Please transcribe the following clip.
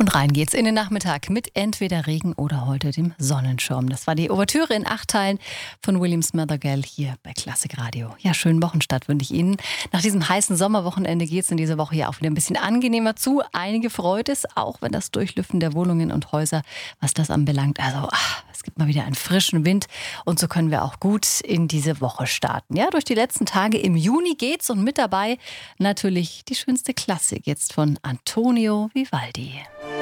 Und rein geht's in den Nachmittag mit entweder Regen oder heute dem Sonnenschirm. Das war die Ouvertüre in 8 Teilen von William Smothergell hier bei Klassik Radio. Ja, schönen Wochenstart wünsche ich Ihnen. Nach diesem heißen Sommerwochenende geht's in dieser Woche ja auch wieder ein bisschen angenehmer zu. Einige freut es, auch wenn das Durchlüften der Wohnungen und Häuser, was das anbelangt. Also, es gibt mal wieder einen frischen Wind und so können wir auch gut in diese Woche starten. Ja, durch die letzten Tage im Juni geht's und mit dabei natürlich die schönste Klassik jetzt von Antonio Vivaldi.